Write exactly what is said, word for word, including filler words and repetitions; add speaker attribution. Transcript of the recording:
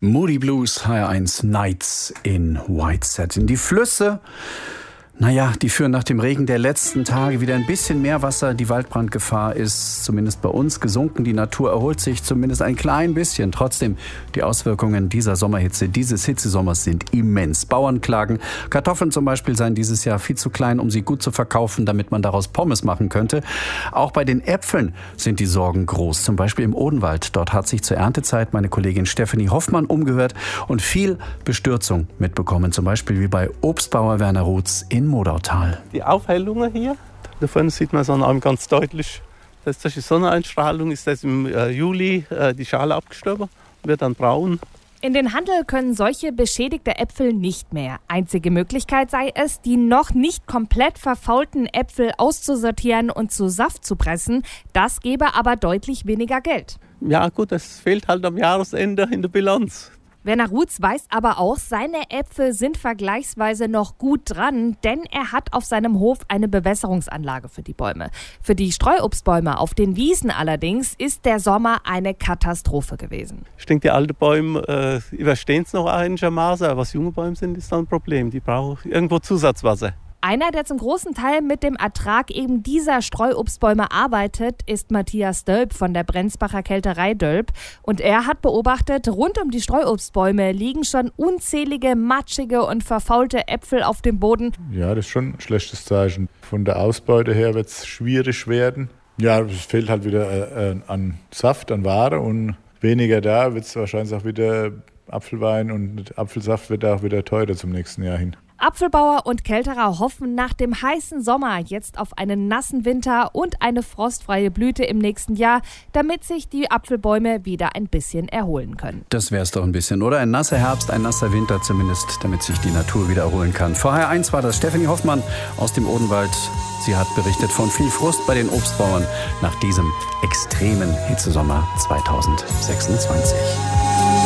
Speaker 1: Moody Blues, H R eins Nights in White Satin. Die Flüsse, naja, die führen nach dem Regen der letzten Tage wieder ein bisschen mehr Wasser. Die Waldbrandgefahr ist zumindest bei uns gesunken. Die Natur erholt sich zumindest ein klein bisschen. Trotzdem, die Auswirkungen dieser Sommerhitze, dieses Hitzesommers sind immens. Bauern klagen, Kartoffeln zum Beispiel seien dieses Jahr viel zu klein, um sie gut zu verkaufen, damit man daraus Pommes machen könnte. Auch bei den Äpfeln sind die Sorgen groß. Zum Beispiel im Odenwald. Dort hat sich zur Erntezeit meine Kollegin Stefanie Hoffmann umgehört und viel Bestürzung mitbekommen. Zum Beispiel wie bei Obstbauer Werner Rutz in Modautal.
Speaker 2: Die Aufhellungen hier, davon sieht man so ganz deutlich, dass durch die Sonneneinstrahlung ist das im äh, Juli äh, die Schale abgestorben, wird dann braun.
Speaker 3: In den Handel können solche beschädigte Äpfel nicht mehr. Einzige Möglichkeit sei es, die noch nicht komplett verfaulten Äpfel auszusortieren und zu Saft zu pressen. Das gäbe aber deutlich weniger Geld.
Speaker 2: Ja gut, das fehlt halt am Jahresende in der Bilanz.
Speaker 3: Werner Rutz weiß aber auch, seine Äpfel sind vergleichsweise noch gut dran, denn er hat auf seinem Hof eine Bewässerungsanlage für die Bäume. Für die Streuobstbäume auf den Wiesen allerdings ist der Sommer eine Katastrophe gewesen.
Speaker 2: Ich denke, die alten Bäume äh, überstehen es noch einigermaßen, aber was junge Bäume sind, ist dann ein Problem. Die brauchen irgendwo Zusatzwasser.
Speaker 3: Einer, der zum großen Teil mit dem Ertrag eben dieser Streuobstbäume arbeitet, ist Matthias Dölb von der Brenzbacher Kälterei Dölb. Und er hat beobachtet, rund um die Streuobstbäume liegen schon unzählige matschige und verfaulte Äpfel auf dem Boden.
Speaker 4: Ja, das ist schon ein schlechtes Zeichen. Von der Ausbeute her wird es schwierig werden. Ja, es fehlt halt wieder äh, an Saft, an Ware und weniger da wird es wahrscheinlich auch wieder Apfelwein und Apfelsaft wird auch wieder teurer zum nächsten Jahr hin.
Speaker 3: Apfelbauer und Kälterer hoffen nach dem heißen Sommer jetzt auf einen nassen Winter und eine frostfreie Blüte im nächsten Jahr, damit sich die Apfelbäume wieder ein bisschen erholen können.
Speaker 1: Das wäre es doch ein bisschen, oder? Ein nasser Herbst, ein nasser Winter zumindest, damit sich die Natur wieder erholen kann. Vor H R eins war das Stefanie Hoffmann aus dem Odenwald. Sie hat berichtet von viel Frust bei den Obstbauern nach diesem extremen Hitzesommer zweitausendsechsundzwanzig.